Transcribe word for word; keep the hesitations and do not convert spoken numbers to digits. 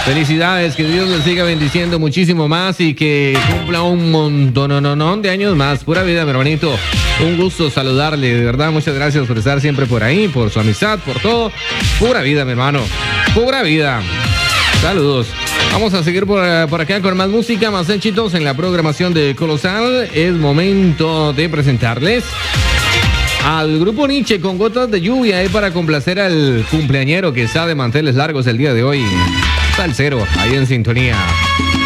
Felicidades, que Dios les siga bendiciendo muchísimo más y que cumpla un montón de años más. Pura vida, mi hermanito. Un gusto saludarle, de verdad. Muchas gracias por estar siempre por ahí, por su amistad, por todo. Pura vida, mi hermano. Pura vida. Saludos. Vamos a seguir por, por acá con más música, más éxitos en la programación de Colosal. Es momento de presentarles al grupo Nietzsche con Gotas de Lluvia, ahí para complacer al cumpleañero que está de manteles largos el día de hoy. Salsero, ahí en sintonía.